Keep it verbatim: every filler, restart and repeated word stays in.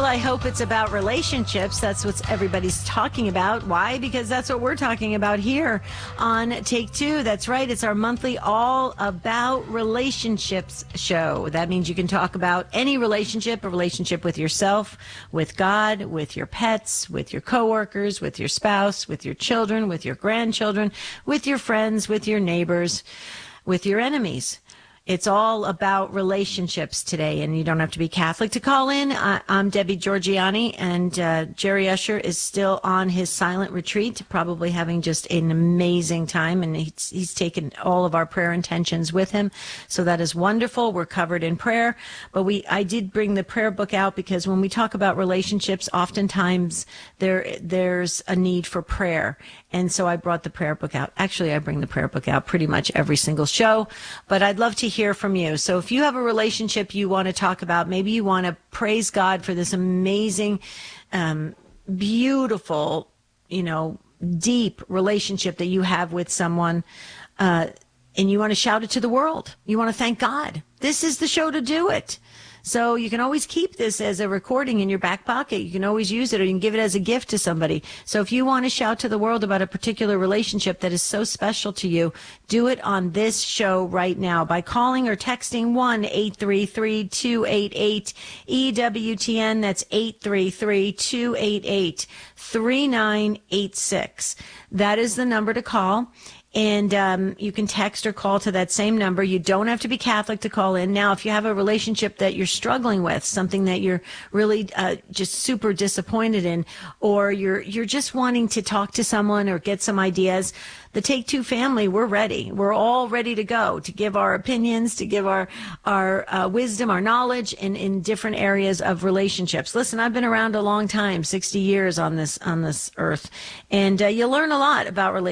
Well, I hope it's about relationships. That's what everybody's talking about. Why? Because that's what we're talking about here on Take Two. That's right. It's our monthly All About Relationships show. That means you can talk about any relationship, a relationship with yourself, with God, with your pets, with your coworkers, with your spouse, with your children, with your grandchildren, with your friends, with your neighbors, with your enemies. It's all about relationships today, and you don't have to be Catholic to call in. I, I'm Debbie Georgiani, and uh, Jerry Usher is still on his silent retreat, probably having just an amazing time, and he's, he's taken all of our prayer intentions with him, so that is wonderful. We're covered in prayer, but we I did bring the prayer book out because when we talk about relationships, oftentimes there there's a need for prayer, and so I brought the prayer book out. Actually, I bring the prayer book out pretty much every single show, but I'd love to hear from you. So if you have a relationship you want to talk about, maybe you want to praise God for this amazing, um, beautiful, you know, deep relationship that you have with someone, uh, and you want to shout it to the world. You want to thank God. This is the show to do it. So you can always keep this as a recording in your back pocket. You can always use it, or you can give it as a gift to somebody. So if you want to shout to the world about a particular relationship that is so special to you, do it on this show right now by calling or texting one eight three three, two eight eight, E W T N. That's eight three three, two eight eight, three nine eight six. That is the number to call. And um, you can text or call to that same number. You don't have to be Catholic to call in. Now, if you have a relationship that you're struggling with, something that you're really uh, just super disappointed in, or you're you're just wanting to talk to someone or get some ideas, the Take Two family, we're ready. We're all ready to go, to give our opinions, to give our our uh, wisdom, our knowledge in, in different areas of relationships. Listen, I've been around a long time, sixty years on this on this earth, and uh, you learn a lot about relationships.